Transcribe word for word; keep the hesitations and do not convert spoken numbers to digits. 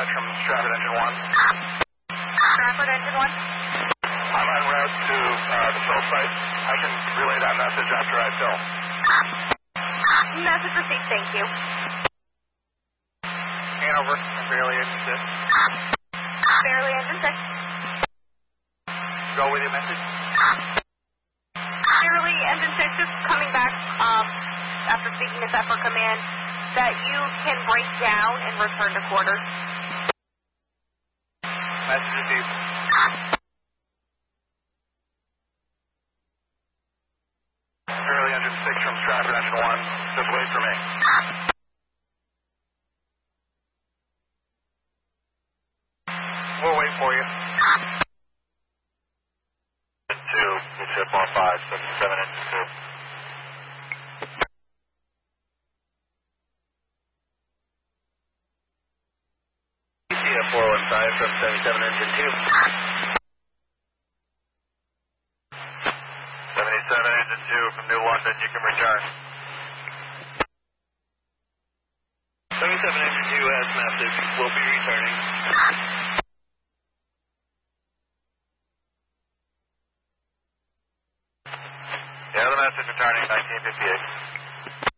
from Stratford Engine one. Stratford Engine one. I'm en route to uh, the fill site. I can relay that message after I fill. Message received, thank you. Hanover, barely engine six. Barely engine six. Go with your message. Barely engine six is coming back um, after speaking to Zephyr Command that you can break down and return to quarters. Message received. Barely engine six from Stratford Engine one. Just wait for me. We'll wait for you. Two, we'll ship on five, seven, seven, engine two. E T F four one five from seventy-seven, engine two. seventy-seven, engine two from New London, you can return. seventy-seven, engine two has message, we'll be returning. Yeah, the message returning, nineteen fifty-eight.